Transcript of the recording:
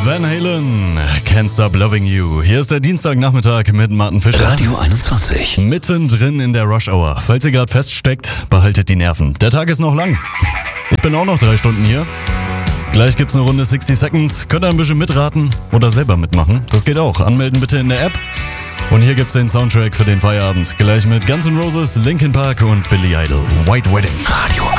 Van Halen, Can't Stop Loving You. Hier ist der Dienstagnachmittag mit Martin Fischer. Radio 21. Mittendrin in der Rush Hour. Falls ihr gerade feststeckt, behaltet die Nerven. Der Tag ist noch lang. Ich bin auch noch 3 Stunden hier. Gleich gibt's eine Runde 60 Seconds. Könnt ihr ein bisschen mitraten oder selber mitmachen. Das geht auch. Anmelden bitte in der App. Und hier gibt's den Soundtrack für den Feierabend. Gleich mit Guns N' Roses, Linkin Park und Billy Idol. White Wedding. Radio